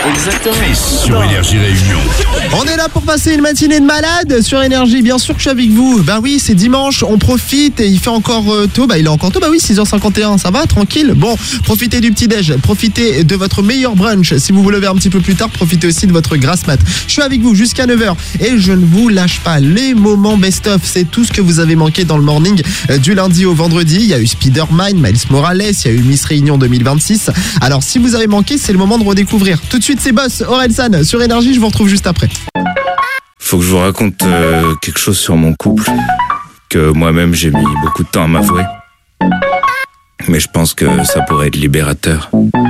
Exactement. Sur Énergie Réunion. On est là pour passer une matinée de malade sur Énergie, bien sûr que je suis avec vous. Bah oui, c'est dimanche, on profite et il fait encore tôt. Bah il est encore tôt, bah oui, 6h51, ça va, tranquille. Bon, profitez du petit-déj, profitez de votre meilleur brunch. Si vous vous levez un petit peu plus tard, profitez aussi de votre grasse mat. Je suis avec vous jusqu'à 9h et je ne vous lâche pas. Les moments best-of, c'est tout ce que vous avez manqué dans le morning du lundi au vendredi. Il y a eu Spider-Man, Miles Morales, il y a eu Miss Réunion 2026. Alors si vous avez manqué, c'est le moment de redécouvrir. Tout de suite, c'est Boss, Orelsan sur Énergie, je vous retrouve juste après. Faut que je vous raconte quelque chose sur mon couple, que moi-même j'ai mis beaucoup de temps à m'avouer. Mais je pense que ça pourrait être libérateur.